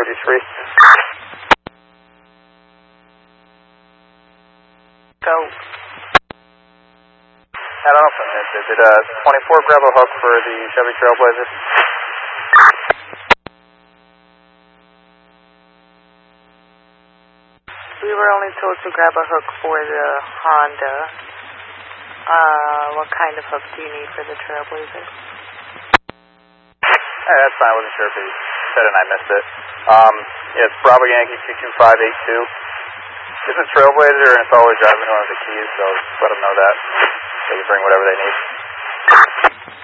Apologies, free. Go. I don't know if I missed it. Did 24 grab a hook for the Chevy Trailblazer? We were only told to grab a hook for the Honda. What kind of hook do you need for the Trailblazer? Hey, that's fine. I wasn't sure if he said it and I missed it. Yeah, it's Bravo Yankee 22582. This is Trailblazer and it's always driving one of the keys, so just let them know that. They can bring whatever they need.